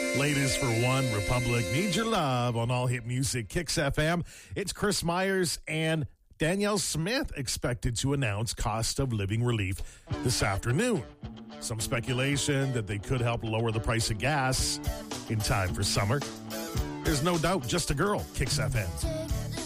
Ladies for One Republic, Need Your Love on All Hit Music, Kicks FM. It's Chris Myers and Danielle Smith expected to announce cost of living relief this afternoon. Some speculation that they could help lower the price of gas in time for summer. There's no doubt, Just a Girl, Kicks FM.